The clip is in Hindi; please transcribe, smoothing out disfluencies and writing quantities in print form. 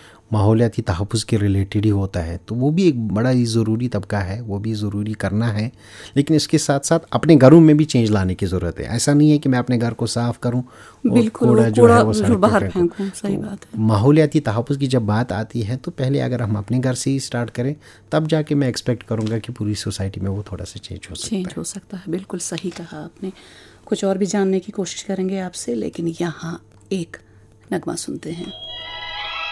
माहौलियाती तहफ़्फ़ुज़ के रिलेटेड ही होता है, तो वो भी एक बड़ा ही ज़रूरी तबका है, वो भी ज़रूरी करना है। लेकिन इसके साथ साथ अपने घरों में भी चेंज लाने की ज़रूरत है। ऐसा नहीं है कि मैं अपने घर को साफ़ करूं और बिल्कुल, वो कूड़ा जो है कूड़ा वो जो सड़क पे बाहर फेंकूं। फेंकूँ, सही तो बात है। माहौलियाती तहफ़्फ़ुज़ की जब बात आती है तो पहले अगर हम अपने घर से ही स्टार्ट करें, तब जाके मैं एक्सपेक्ट करूँगा कि पूरी सोसाइटी में वो थोड़ा सा चेंज हो सकता चेंज है। हो सकता है, बिल्कुल सही कहा आपने। कुछ और भी जानने की कोशिश करेंगे आपसे, लेकिन यहाँ एक नगमा सुनते हैं।